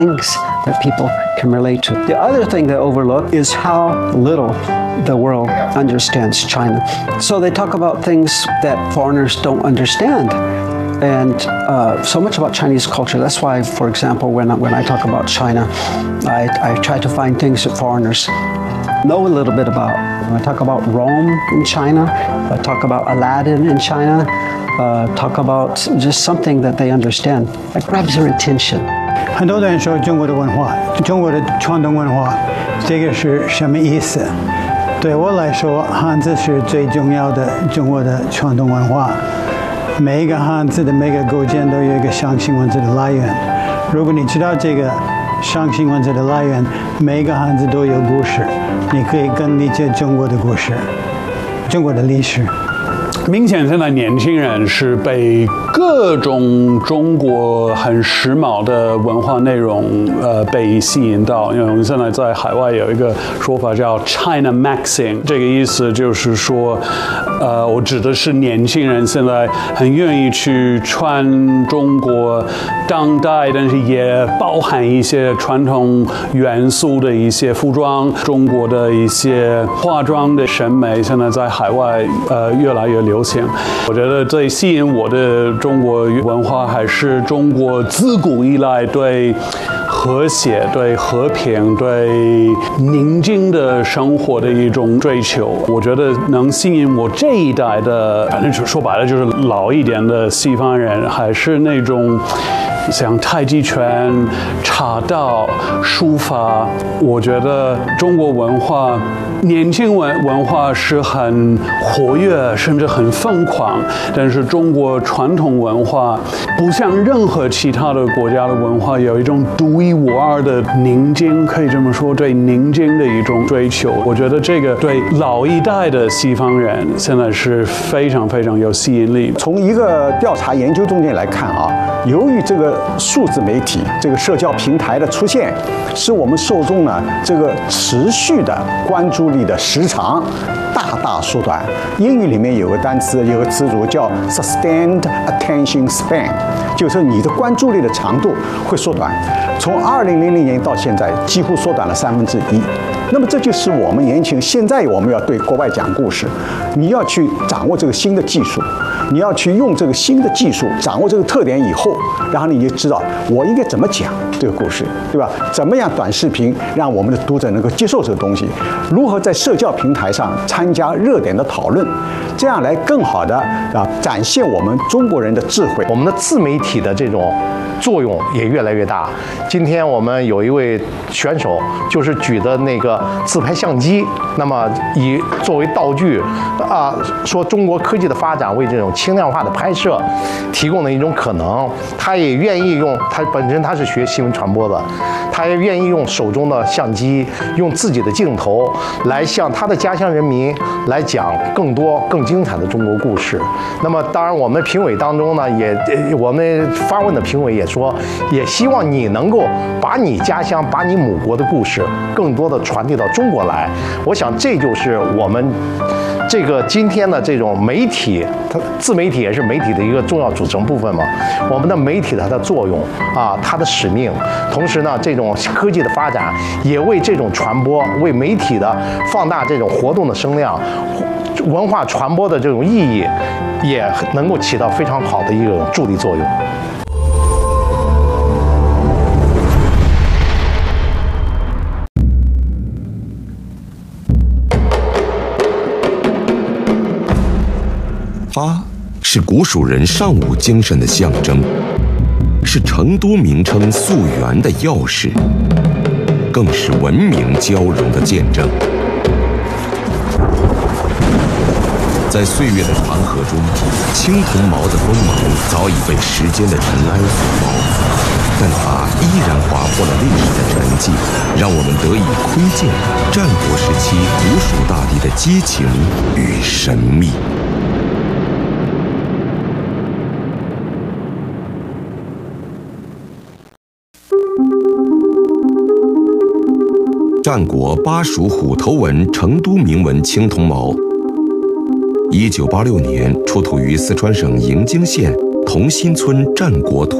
things that people can relate to. The other thing they overlook is how little the world understands China. So they talk about things that foreigners don't understand. And so much about Chinese culture. That's why, for example, when I talk about China, I try to find things that foreigners know a little bit about. When I talk about Rome in China, I talk about Aladdin in China, talk about just something that they understand that grabs their attention. 很多人说中国的文化，中国的传统文化，这个是什么意思？对我来说，汉字是最重要的中国的传统文化。每一个汉字的每个构件都有一个象形文字的来源。如果你知道这个象形文字的来源，每一个汉字都有故事，你可以更理解中国的故事，中国的历史。 明显现在年轻人是被各种中国很时髦的文化内容被吸引到，因为我们现在在海外有一个说法叫 China Maxing， 这个意思就是说，我指的是年轻人现在很愿意去穿中国当代，但是也包含一些传统元素的一些服装，中国的一些化妆的审美，现在在海外越来越流行。我觉得最吸引我的中国文化还是中国自古以来对和谐、对和平、对宁静的生活的一种追求。我觉得能吸引我这一代的，反正说白了就是老一点的西方人，还是那种像太极拳、茶道、书法。我觉得中国文化、年轻文化是很活跃，甚至很疯狂。但是中国传统文化不像任何其他的国家的文化有一种独一无二的宁静，可以这么说，对宁静的一种追求。我觉得这个对老一代的西方人现在是非常非常有吸引力。 从一个调查研究中间来看啊，由于这个数字媒体、这个社交平台的出现，使我们受众呢这个持续的关注力的时长大大缩短。英语里面有个单词，有个词组叫 sustained attention span， 就是你的关注力的长度会缩短。从2000年到现在，几乎缩短了1/3。那么这就是我们年轻人现在我们要对国外讲故事，你要去掌握这个新的技术，你要去用这个新的技术，掌握这个特点以后，然后你就知道我应该怎么讲这个故事，对吧？怎么样短视频让我们的读者能够接受这个东西？如何在社交平台上参加热点的讨论，这样来更好的展现我们中国人的智慧。 我们的自媒体的这种作用也越来越大。今天我们有一位选手，就是举的那个自拍相机，那么以作为道具说中国科技的发展为这种轻量化的拍摄提供了一种可能。他也愿意用，他本身他是学新闻传播的，他也愿意用手中的相机，用自己的镜头来向他的家乡人民来讲更多更精彩的中国故事。那么当然我们评委当中呢，我们发问的评委也说，也希望你能够把你家乡、把你母国的故事更多的传递到中国来。我想这就是我们这个今天的这种媒体，它自媒体也是媒体的一个重要组成部分嘛。我们的媒体它的作用它的使命，同时呢，这种科技的发展也为这种传播、为媒体的放大这种活动的声量、文化传播的这种意义，也能够起到非常好的一种助力作用。 发是古蜀人尚武精神的象征，是成都名称溯源的钥匙，更是文明交融的见证。在岁月的长河中，青铜矛的锋芒早已被时间的尘埃所包，但它依然划破了历史的沉寂，让我们得以窥见战国时期古蜀大地的激情与神秘。战国巴蜀虎头纹成都铭文青铜矛，1986年出土于四川省营京县同心村战国图。